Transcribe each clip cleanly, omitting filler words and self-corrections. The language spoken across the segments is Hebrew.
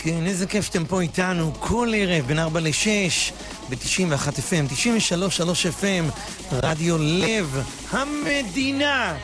כן, איזה כיף שאתם פה איתנו כל ערב בין 4 ל-6 ב-91 FM, 93 FM, רדיו לב המדינה.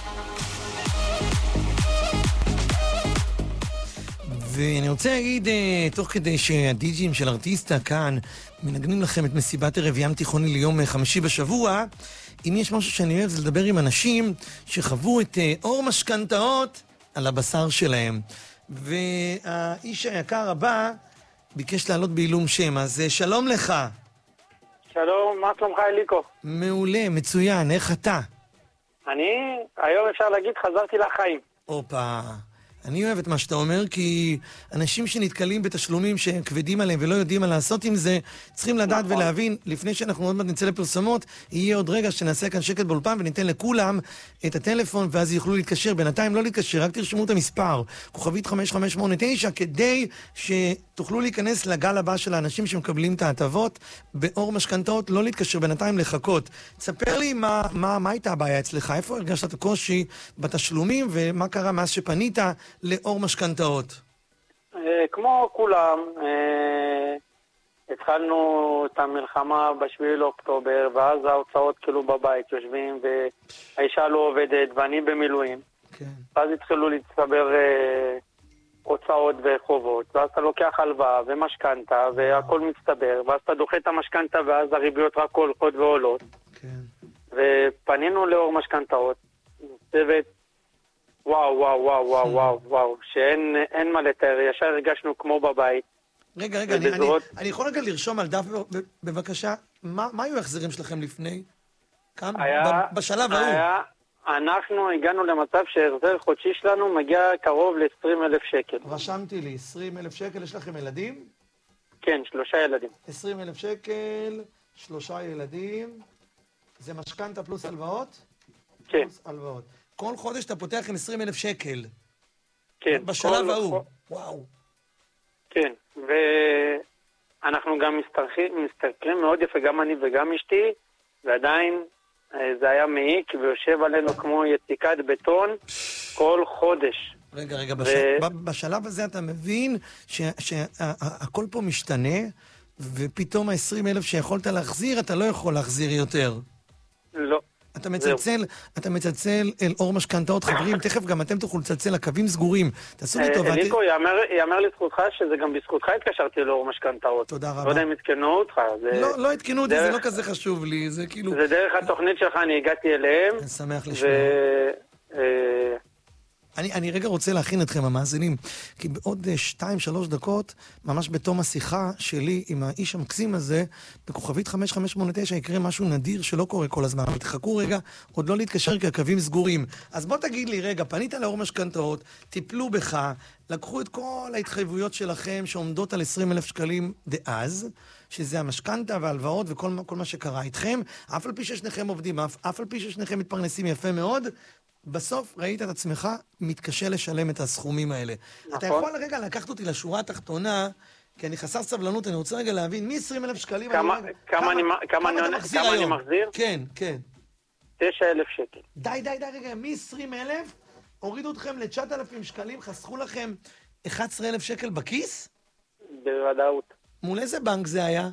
ואני רוצה להגיד, תוך כדי שהדיג'ים של ארטיסטה כאן מנגנים לכם את מסיבת ערב ים תיכוני ליום חמישי בשבוע, אם יש משהו שאני אוהב זה לדבר עם אנשים שחוו את אור משכנתאות על הבשר שלהם. והאיש היקר הבא ביקש לעלות בעילום שם, אז שלום לך. שלום, מה שלומך אליקו? מעולה, מצוין, איך אתה? אני, היום אפשר להגיד, חזרתי לחיים. אופה, אני אוהב את מה שאתה אומר, כי אנשים שנתקלים בתשלומים שהם כבדים עליהם ולא יודעים מה לעשות עם זה, צריכים לדעת ולהבין, לפני שאנחנו עוד מעט נצא לפרסומות, יהיה עוד רגע שנעשה כאן שקט באולפן וניתן לכולם את הטלפון, ואז יוכלו להתקשר. בינתיים לא להתקשר, רק תרשמו את המספר, כוכבית 5589, כדי שתוכלו להיכנס לגל הבא של האנשים שמקבלים את ההטבות באור משכנתאות, לא להתקשר, בינתיים לחכות. תספר לי מה הייתה הבעיה אצלך, איפה הרגשת את הקושי בתשלומים, ומה קרה מאז שפנית לאור משכנתאות? כמו כולם, התחלנו את המלחמה ב7 לאוקטובר, ואז ההוצאות כאילו בבית יושבים, והאישה לא עובדת, ואני במילואים. כן. ואז התחילו להצטבר הוצאות וחובות, ואז אתה לוקח הלוואה ומשכנתה, והכל מצטבר, ואז אתה דוחה את המשכנתה, ואז הריביות רק הולכות ועולות. כן. ופנינו לאור משכנתאות, צוות וואו, וואו, וואו, וואו, וואו, וואו, שאין מה לתאר, ישר הרגשנו כמו בבית. רגע, אני יכול רגע לרשום על דף, בבקשה, מה היו ההחזרים שלכם לפני? בשלב ההוא? אנחנו הגענו למצב שהחזר חודשי שלנו מגיע קרוב ל-20,000 שקל. רשמתי לי, 20,000 שקל, יש לכם ילדים? כן, 3 ילדים. 20,000 שקל, 3 ילדים, זה משכנתה פלוס הלוואות? כן. פלוס הלוואות. כל חודש אתה פותח עם 20,000 שקל. כן. בשלב ההוא. וואו. כן, ואנחנו גם מסתכלים מאוד יפה, גם אני וגם אשתי, ועדיין זה היה מעיק ויושב עלינו כמו יציקת בטון כל חודש. רגע, בשלב הזה אתה מבין שהכל פה משתנה, ופתאום ה-20,000 שיכולת להחזיר, אתה לא יכול להחזיר יותר. לא. אתה מצלצל אל אור משכנתאות, חברים, תכף גם אתם תוכלו לצלצל, הקווים סגורים. תעשו לי טובה. אליקו, יאמר לזכותך שזה גם בזכותך התקשרתי לאור משכנתאות. תודה רבה. לא יודע אם התקנו אותך. לא התקנו אותי, זה לא כזה חשוב לי, זה כאילו... זה דרך התוכנית שלך, אני הגעתי אליהם. אני שמח לשמוע. אני רגע רוצה להכין אתכם המאזינים, כי בעוד 2-3 דקות, ממש בתום השיחה שלי עם האיש המקסים הזה, בכוכבית 5589 יקרה משהו נדיר שלא קורה כל הזמן, אבל תחכו רגע, עוד לא להתקשר כי הקווים סגורים. אז בוא תגיד לי רגע, פנית לאור משכנתאות, טיפלו בך, לקחו את כל ההתחייבויות שלכם שעומדות על 20,000 שקלים דאז, שזה המשכנתה והלוואות וכל מה שקרה איתכם, אף על פי ששניכם עובדים, אף על פי ששניכם מתפרנסים יפה מאוד, בסוף ראית את עצמך מתקשה לשלם את הסכומים האלה. נכון. אתה יכול רגע לקחת אותי לשורה התחתונה, כי אני חסר סבלנות, אני רוצה רגע להבין, מ-20,000 שקלים... כמה אני מחזיר? כן. 9,000 שקל. די, רגע, מ-20,000 הורידו אתכם ל-9,000 שקלים, חסכו לכם 11,000 שקל בכיס? בוודאות. מול איזה בנק זה היה?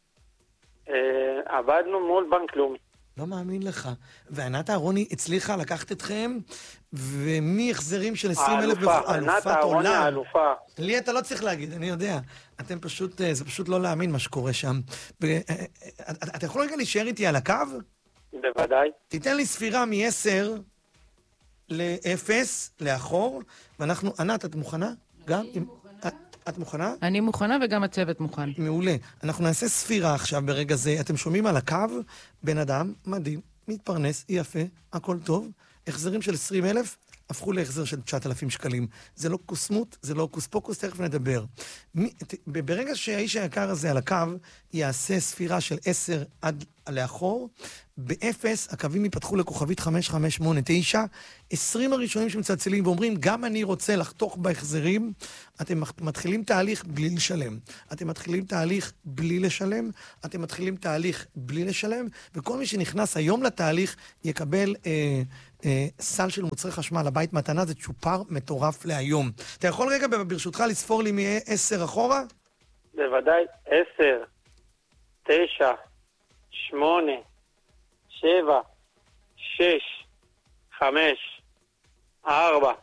עבדנו מול בנק לאומי. לא מאמין לך. וענת אהרוני הצליחה לקחת אתכם, ומהחזרים של 20,000 אלופת עולם. האלופה. לי אתה לא צריך להגיד, אני יודע. אתם פשוט, זה פשוט לא להאמין מה שקורה שם. אתה יכול רגע להישאר איתי על הקו? בוודאי. תיתן לי ספירה מ-10 ל-0 לאחור, ואנחנו, ענת, את מוכנה? גם? את מוכנה? אני מוכנה וגם הצוות מוכן. מעולה. אנחנו נעשה ספירה עכשיו ברגע זה. אתם שומעים על הקו? בן אדם מדהים, מתפרנס, יפה, הכל טוב. החזרים של 20,000 הפכו להחזר של 9,000 שקלים. זה לא קוסמות, זה לא קוספוקוס, תכף נדבר. ברגע שהאיש היקר הזה על הקו יעשה ספירה של 10 עד לאחור, ב-0 הקווים ייפתחו לכוכבית 5589, 20 הראשונים שמצלצלים ואומרים, גם אני רוצה לחתוך בהחזרים, אתם מתחילים תהליך בלי לשלם. אתם מתחילים תהליך בלי לשלם, אתם מתחילים תהליך בלי לשלם, וכל מי שנכנס היום לתהליך יקבל סל של מוצרי חשמל, הבית מתנה, זה צ'ופר מטורף להיום. אתה יכול רגע ברשותך לספור לי מ-10 אחורה? בוודאי, 10, 9, 8, 7, 6, 5, 4,